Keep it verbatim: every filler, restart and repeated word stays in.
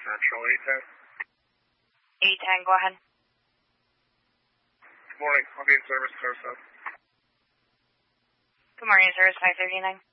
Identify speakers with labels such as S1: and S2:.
S1: Central eight ten.
S2: eight ten, go ahead.
S1: Good morning. I'll be in service, Costa.
S2: Good morning, service five thirty-nine.